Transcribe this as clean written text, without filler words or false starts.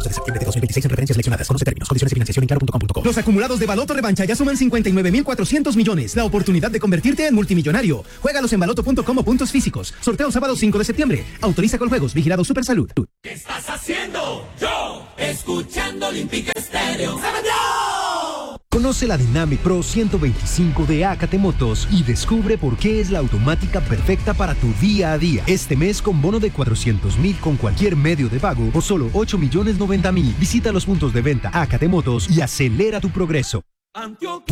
12 de septiembre de 2026 en referencias seleccionadas. Conoce términos, condiciones y financiación en claro.com.co. Los acumulados de Baloto Revancha ya suman 59.400 millones. La oportunidad de convertirte en multimillonario. Juégalos en baloto.com o puntos físicos. Sorteo sábado 5 de septiembre. Autoriza Coljuegos. Vigilado Supersalud. ¿Qué estás haciendo? Yo, escuchando Olímpica Estéreo. ¡Se Conoce la Dynamic Pro 125 de Acate Motos y descubre por qué es la automática perfecta para tu día a día. Este mes con bono de 400.000 con cualquier medio de pago o solo 8.090.000. Visita los puntos de venta Acate Motos y acelera tu progreso. Antioquia.